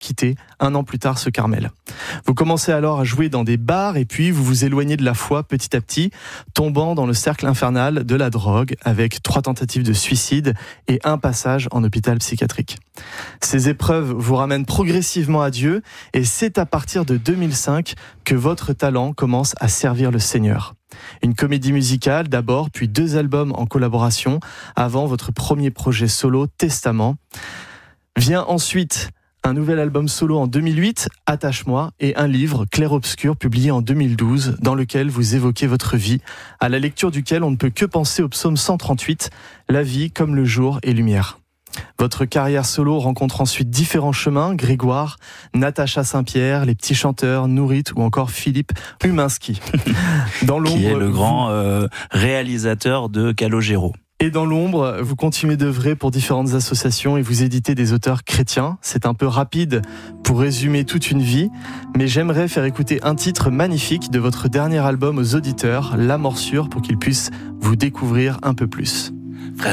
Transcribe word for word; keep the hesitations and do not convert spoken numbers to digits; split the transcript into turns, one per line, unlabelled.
quitté un an plus tard ce Carmel. Vous commencez alors à jouer dans des bars et puis vous vous éloignez de la foi petit à petit, tombant dans le cercle infernal de la drogue avec trois tentatives de suicide et un passage en hôpital psychiatrique. Ces épreuves vous ramènent progressivement à Dieu et c'est à partir de deux mille cinq que votre talent commence à servir le Seigneur. Une comédie musicale d'abord, puis deux albums en collaboration avant votre premier projet solo, Testament. Vient ensuite un nouvel album solo en deux mille huit, Attache-moi, et un livre, Clair-Obscur, publié en deux mille douze, dans lequel vous évoquez votre vie, à la lecture duquel on ne peut que penser au psaume cent trente-huit, La vie comme le jour et lumière. Votre carrière solo rencontre ensuite différents chemins, Grégoire, Natacha Saint-Pierre, les Petits Chanteurs, Nourit ou encore Philippe Huminski. Dans l'ombre,
qui est le grand euh, réalisateur de Calogero.
Et dans l'ombre, vous continuez d'œuvrer pour différentes associations et vous éditez des auteurs chrétiens. C'est un peu rapide pour résumer toute une vie, mais j'aimerais faire écouter un titre magnifique de votre dernier album aux auditeurs, La Morsure, pour qu'ils puissent vous découvrir un peu plus.